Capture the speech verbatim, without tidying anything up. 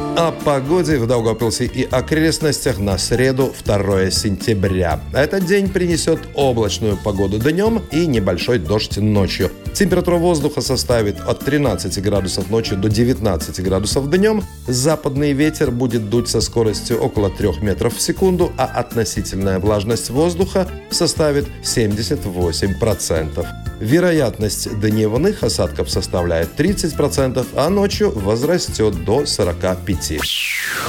О погоде в Даугавпилсе и окрестностях на среду, второе сентября. Этот день принесет облачную погоду днем и небольшой дождь ночью. Температура воздуха составит от тринадцати градусов ночью до девятнадцати градусов днем. Западный ветер будет дуть со скоростью около трёх метров в секунду, а относительная влажность воздуха составит семьдесят восемь процентов. Вероятность дневных осадков составляет тридцать процентов, а ночью возрастет до сорока пяти процентов.